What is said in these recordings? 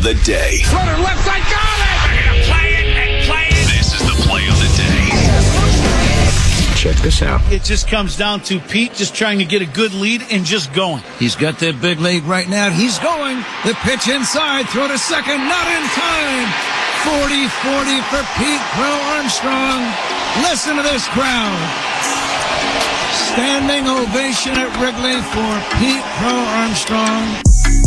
the day. Runner left side, got it! We're going to play it and play it. This is the play of the day. Check this out. It just comes down to Pete just trying to get a good lead and just going. He's got that big lead right now. He's going. The pitch inside. Throw to second. Not in time. 40-40 for Pete Crow Armstrong. Listen to this crowd. Standing ovation at Wrigley for Pete Crow Armstrong.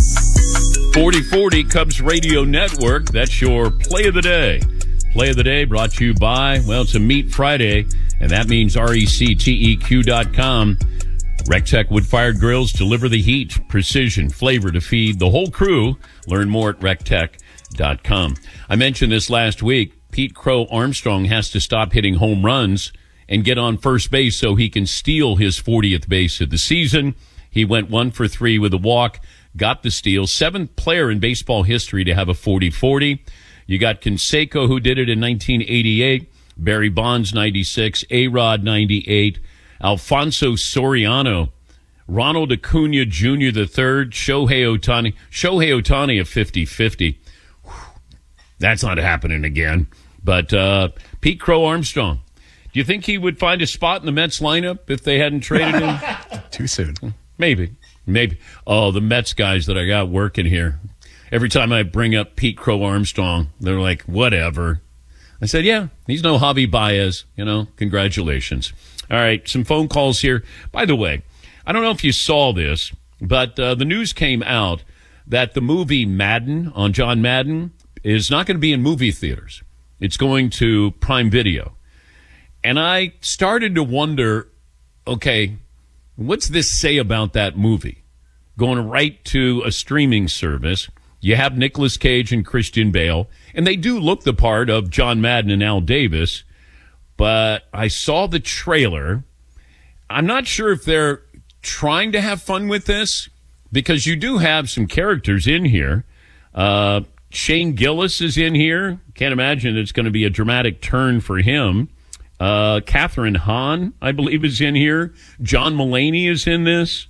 40-40 Cubs Radio Network. That's your play of the day. Play of the day brought to you by, well, it's a Meat Friday, and that means RECTEQ.com. RecTech wood-fired grills deliver the heat, precision, flavor to feed the whole crew. Learn more at RecTech.com. I mentioned this last week. Pete Crow Armstrong has to stop hitting home runs and get on first base so he can steal his 40th base of the season. He went 1 for 3 with a walk, got the steal. 7th player in baseball history to have a 40-40. You got Canseco, who did it in 1988, Barry Bonds, 96, A-Rod, 98, Alfonso Soriano, Ronald Acuna Jr. III, Shohei Ohtani a 50-50. That's not happening again. But Pete Crow Armstrong, do you think he would find a spot in the Mets lineup if they hadn't traded him? Too soon. Maybe. Oh, the Mets guys that I got working here. Every time I bring up Pete Crow Armstrong, they're like, whatever. I said, yeah, he's no Javi Baez. Congratulations. All right, some phone calls here. By the way, I don't know if you saw this, but the news came out that the movie Madden on John Madden is not going to be in movie theaters. It's going to Prime Video. And I started to wonder, okay, what's this say about that movie? Going right to a streaming service. You have Nicolas Cage and Christian Bale, and they do look the part of John Madden and Al Davis, but I saw the trailer. I'm not sure if they're trying to have fun with this, because you do have some characters in here. Shane Gillis is in here. Can't imagine it's going to be a dramatic turn for him. Catherine Hahn, I believe, is in here. John Mulaney is in this.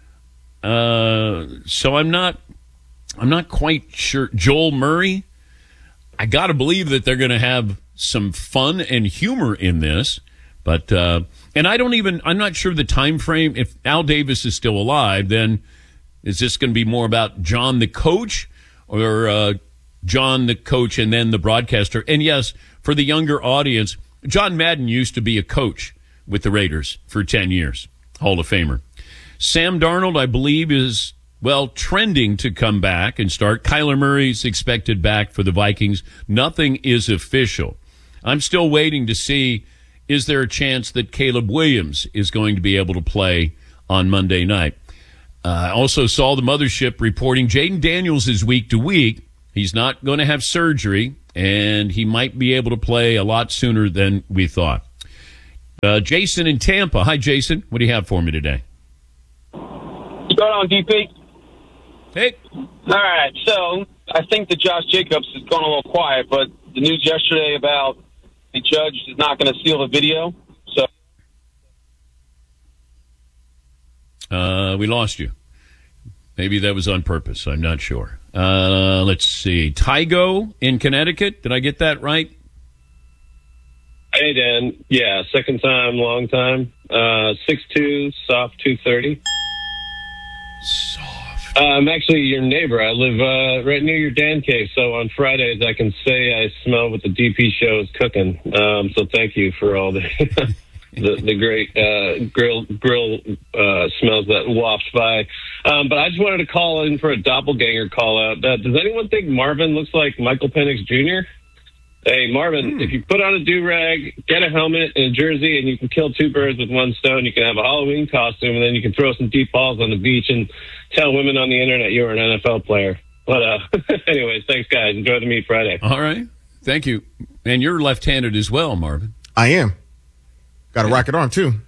So I'm not quite sure. Joel Murray, I got to believe that they're going to have some fun and humor in this. But, and I'm not sure the time frame. If Al Davis is still alive, then is this going to be more about John the coach or John the coach and then the broadcaster? And yes, for the younger audience, John Madden used to be a coach with the Raiders for 10 years, Hall of Famer. Sam Darnold, I believe, is, trending to come back and start. Kyler Murray's expected back for the Vikings. Nothing is official. I'm still waiting to see, is there a chance that Caleb Williams is going to be able to play on Monday night? I also saw the mothership reporting Jaden Daniels is week to week. He's not going to have surgery, and he might be able to play a lot sooner than we thought. Jason in Tampa. Hi, Jason. What do you have for me today? What's going on, DP? Hey. All right, so I think that Josh Jacobs has gone a little quiet, but the news yesterday about the judge is not going to seal the video. So we lost you. Maybe that was on purpose. I'm not sure. Let's see. Tygo in Connecticut. Did I get that right? Hey, Dan. Yeah, second time, long time. 6'2", soft 230. Soft. I'm actually your neighbor. I live right near your Dan cave, so on Fridays I can say I smell what the DP show is cooking. So thank you for all the the great grill smells that waft by. But I just wanted to call in for a doppelganger call out. Does anyone think Marvin looks like Michael Penix Jr.? Hey, Marvin, if you put on a do-rag, get a helmet and a jersey, and you can kill two birds with one stone. You can have a Halloween costume, and then you can throw some deep balls on the beach and tell women on the internet you're an NFL player. But anyways, thanks, guys. Enjoy the Meat Friday. All right. Thank you. And you're left-handed as well, Marvin. I am. Got a rocket arm, too.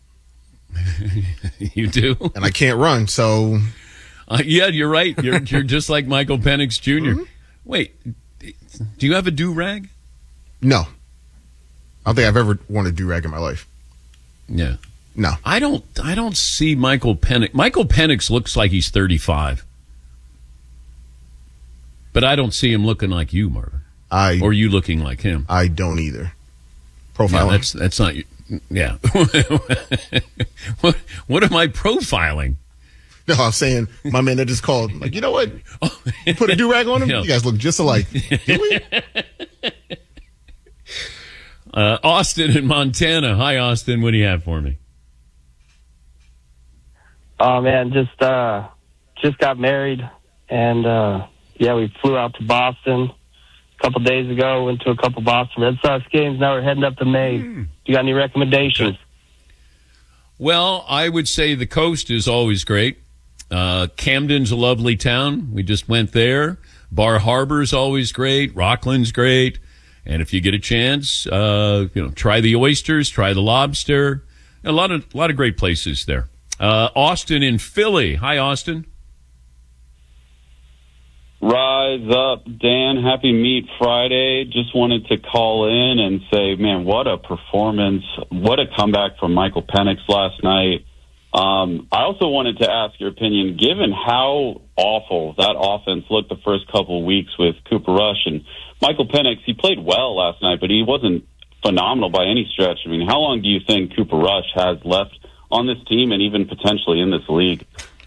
You do? And I can't run, so... yeah, you're right. You're just like Michael Penix Jr. Mm-hmm. Wait, do you have a do-rag? No. I don't think I've ever worn a do-rag in my life. Yeah. No. I don't see Michael Penix. Michael Penix looks like he's 35. But I don't see him looking like you, Marvin. Or you looking like him. I don't either. No, Profiling. that's not you. Yeah. What am I profiling? No, I'm saying my man that just called. Like, you know what? You put a do-rag on him? Yeah. You guys look just alike. Do we? Austin in Montana. Hi, Austin. What do you have for me? Oh man, just got married, and we flew out to Boston a couple days ago. Went to a couple Boston Red Sox games. Now we're heading up to Maine. You got any recommendations? Well, I would say the coast is always great. Camden's a lovely town. We just went there. Bar Harbor's always great. Rockland's great. And if you get a chance, try the oysters, try the lobster. A lot of great places there. Austin in Philly. Hi, Austin. Rise up, Dan. Happy Meat Friday. Just wanted to call in and say, man, what a performance. What a comeback from Michael Penix last night. I also wanted to ask your opinion, given how awful that offense looked the first couple of weeks with Cooper Rush and Michael Penix. He played well last night, but he wasn't phenomenal by any stretch. I mean, how long do you think Cooper Rush has left on this team and even potentially in this league?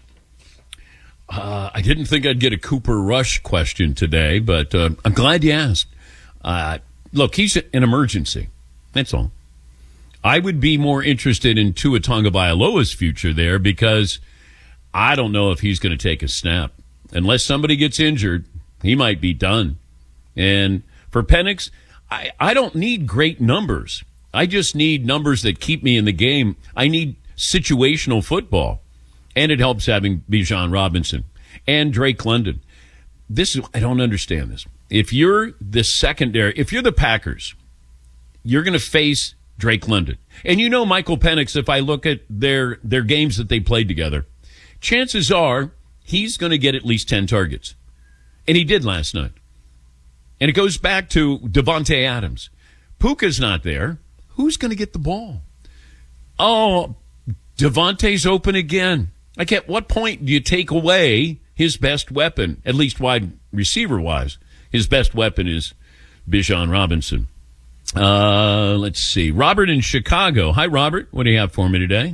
I didn't think I'd get a Cooper Rush question today, but I'm glad you asked. Look, he's an emergency. That's all. I would be more interested in Tua Tagovailoa's future there because I don't know if he's going to take a snap. Unless somebody gets injured, he might be done. And for Penix, I don't need great numbers. I just need numbers that keep me in the game. I need situational football. And it helps having Bijan Robinson and Drake London. I don't understand this. If you're the secondary, if you're the Packers, you're going to face Drake London. And you know Michael Penix, if I look at their games that they played together, chances are he's going to get at least 10 targets. And he did last night. And it goes back to Devontae Adams. Puka's not there. Who's going to get the ball? Oh, Devontae's open again. Like, at what point do you take away his best weapon, at least wide receiver-wise? His best weapon is Bijan Robinson. Let's see. Robert in Chicago. Hi, Robert. What do you have for me today?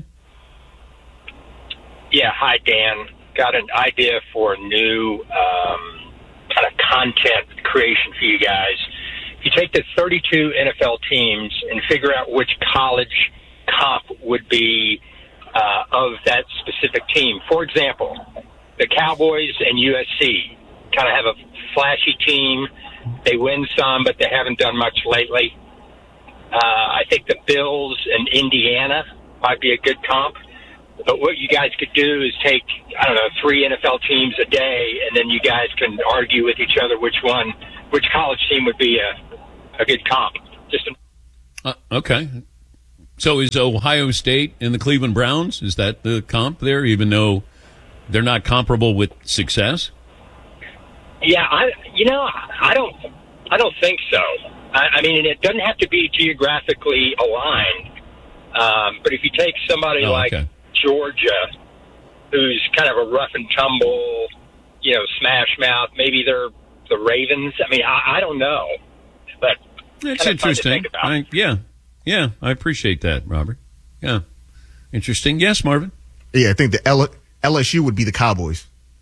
Yeah, hi, Dan. Got an idea for a new kind of content creation for you guys. If you take the 32 NFL teams and figure out which college comp would be of that specific team. For example, the Cowboys and USC kind of have a flashy team. They win some, but they haven't done much lately. I think the Bills and Indiana might be a good comp. But what you guys could do is take, 3 NFL teams a day, and then you guys can argue with each other which college team would be a good comp. Okay. So is Ohio State and the Cleveland Browns, is that the comp there, even though they're not comparable with success? Yeah, I don't think so. I mean, it doesn't have to be geographically aligned. But if you take somebody like Georgia, who's kind of a rough and tumble, smash mouth, maybe they're the Ravens. I mean, I don't know, but it's interesting. Yeah, I appreciate that, Robert. Yeah, interesting. Yes, Marvin. Yeah, I think the LSU would be the Cowboys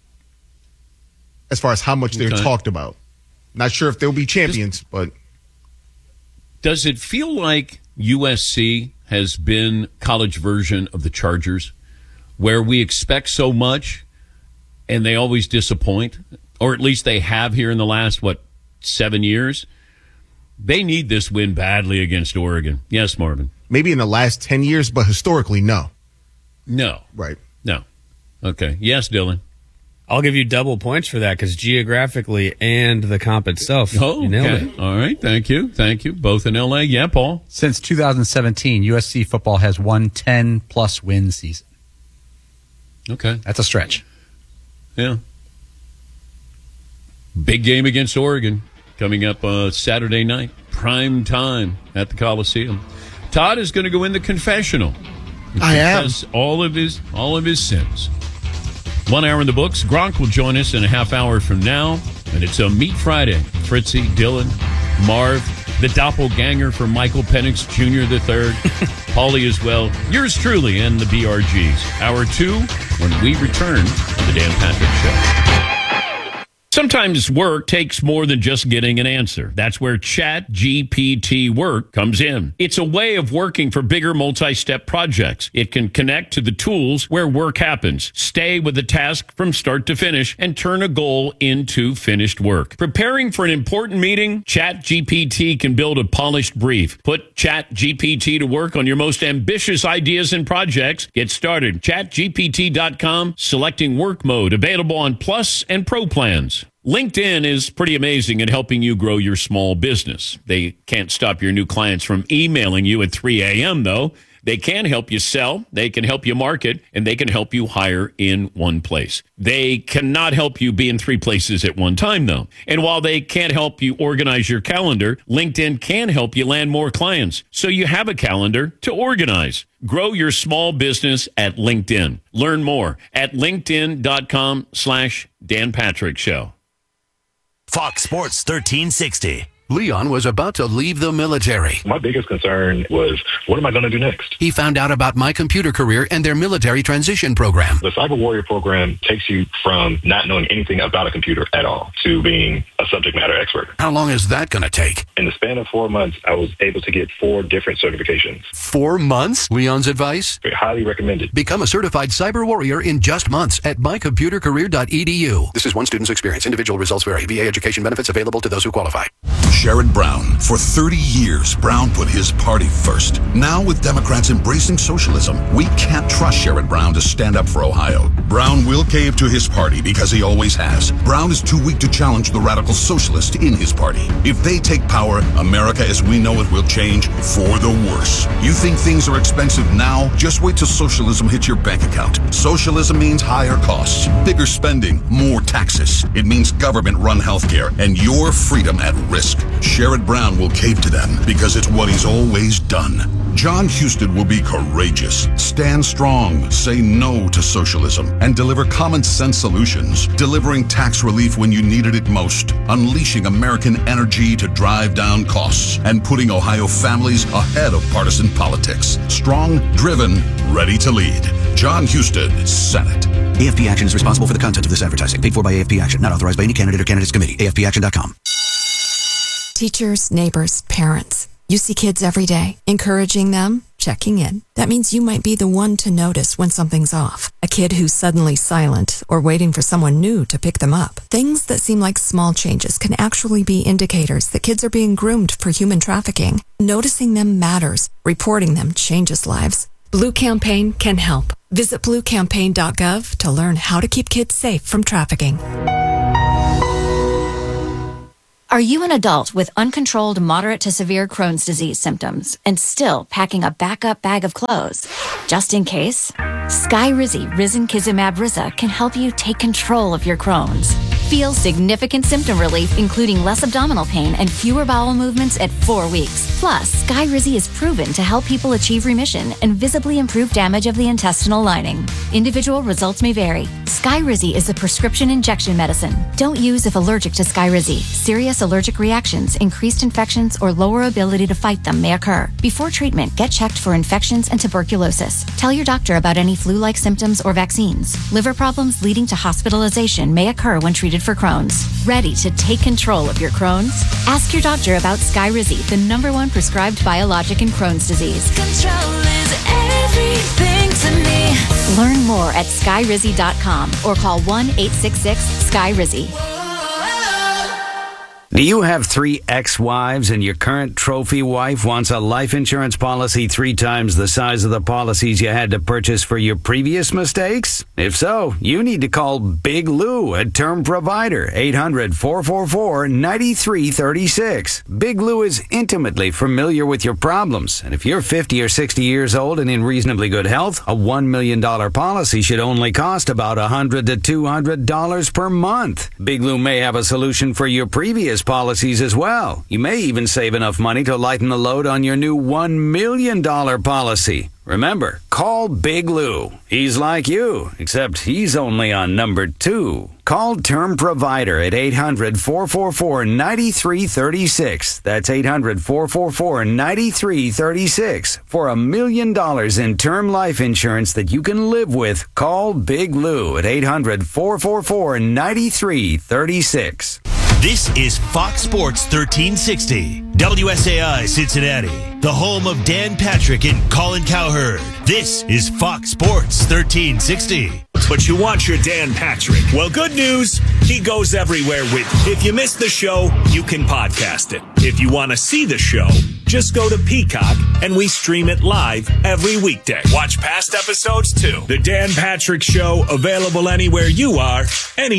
as far as how much they're talked about. Not sure if they'll be champions, but does it feel like USC has been college version of the Chargers, where we expect so much and they always disappoint, or at least they have here in the last 7 years? They need this win badly against Oregon. Yes, Marvin. Maybe in the last 10 years, but historically, no. No. Right. No. Okay. Yes, Dylan. I'll give you double points for that because geographically and the comp itself. Oh, okay. All right. Thank you. Both in L.A. Yeah, Paul. Since 2017, USC football has won 10-plus win season. Okay. That's a stretch. Yeah. Big game against Oregon coming up Saturday night, prime time at the Coliseum. Todd is going to go in the confessional. I am. Confess all of his sins. 1 hour in the books. Gronk will join us in a half hour from now. And it's a Meat Friday. Fritzy, Dylan, Marv, the doppelganger for Michael Penix Jr. III, Paulie as well, yours truly, and the BRGs. Hour 2, when we return to the Dan Patrick Show. Sometimes work takes more than just getting an answer. That's where ChatGPT Work comes in. It's a way of working for bigger multi-step projects. It can connect to the tools where work happens, stay with the task from start to finish, and turn a goal into finished work. Preparing for an important meeting? ChatGPT can build a polished brief. Put ChatGPT to work on your most ambitious ideas and projects. Get started. ChatGPT.com, selecting work mode, available on Plus and Pro plans. LinkedIn is pretty amazing at helping you grow your small business. They can't stop your new clients from emailing you at 3 a.m., though. They can help you sell, they can help you market, and they can help you hire in one place. They cannot help you be in 3 places at one time, though. And while they can't help you organize your calendar, LinkedIn can help you land more clients, so you have a calendar to organize. Grow your small business at LinkedIn. Learn more at linkedin.com/Dan Patrick Show. Fox Sports 1360. Leon was about to leave the military. My biggest concern was, what am I going to do next? He found out about My Computer Career and their military transition program. The Cyber Warrior program takes you from not knowing anything about a computer at all to being a subject matter expert. How long is that going to take? In the span of 4 months, I was able to get 4 different certifications. 4 months? Leon's advice? Highly recommended. Become a certified cyber warrior in just months at mycomputercareer.edu. This is one student's experience. Individual results vary. VA education benefits available to those who qualify. Sherrod Brown. For 30 years, Brown put his party first. Now, with Democrats embracing socialism, we can't trust Sherrod Brown to stand up for Ohio. Brown will cave to his party because he always has. Brown is too weak to challenge the radical socialist in his party. If they take power, America as we know it will change for the worse. You think things are expensive now? Just wait till socialism hits your bank account. Socialism means higher costs, bigger spending, more taxes. It means government-run healthcare and your freedom at risk. Sherrod Brown will cave to them because it's what he's always done. John Husted will be courageous, stand strong, say no to socialism, and deliver common sense solutions, delivering tax relief when you needed it most, unleashing American energy to drive down costs, and putting Ohio families ahead of partisan politics. Strong, driven, ready to lead. John Husted, Senate. AFP Action is responsible for the content of this advertising. Paid for by AFP Action. Not authorized by any candidate or candidates committee. AFPAction.com. Teachers, neighbors, parents. You see kids every day. Encouraging them, checking in. That means you might be the one to notice when something's off. A kid who's suddenly silent or waiting for someone new to pick them up. Things that seem like small changes can actually be indicators that kids are being groomed for human trafficking. Noticing them matters. Reporting them changes lives. Blue Campaign can help. Visit bluecampaign.gov to learn how to keep kids safe from trafficking. Are you an adult with uncontrolled moderate to severe Crohn's disease symptoms and still packing a backup bag of clothes? Just in case, Skyrizi Risankizumab Riza can help you take control of your Crohn's. Feel significant symptom relief, including less abdominal pain and fewer bowel movements at 4 weeks. Plus, Skyrizi is proven to help people achieve remission and visibly improve damage of the intestinal lining. Individual results may vary. Skyrizi is a prescription injection medicine. Don't use if allergic to Skyrizi. Serious allergic reactions, increased infections, or lower ability to fight them may occur. Before treatment, get checked for infections and tuberculosis. Tell your doctor about any flu-like symptoms or vaccines. Liver problems leading to hospitalization may occur when treated for Crohn's. Ready to take control of your Crohn's? Ask your doctor about Skyrizi, the #1 prescribed biologic in Crohn's disease. Control is everything to me. Learn more at skyrizi.com or call 1-866-SKY-RIZZY. Do you have 3 ex-wives and your current trophy wife wants a life insurance policy 3 times the size of the policies you had to purchase for your previous mistakes? If so, you need to call Big Lou at Term Provider, 800-444-9336. Big Lou is intimately familiar with your problems, and if you're 50 or 60 years old and in reasonably good health, a $1 million policy should only cost about $100 to $200 per month. Big Lou may have a solution for your previous policies as well. You may even save enough money to lighten the load on your new $1 million policy. Remember, call Big Lou. He's like you, except he's only on number 2. Call Term Provider at 800-444-9336. That's 800-444-9336. For $1 million in term life insurance that you can live with, call Big Lou at 800-444-9336. This is Fox Sports 1360, WSAI Cincinnati, the home of Dan Patrick and Colin Cowherd. This is Fox Sports 1360. But you want your Dan Patrick. Well, good news, he goes everywhere with you. If you missed the show, you can podcast it. If you want to see the show, just go to Peacock and we stream it live every weekday. Watch past episodes too. The Dan Patrick Show, available anywhere you are, any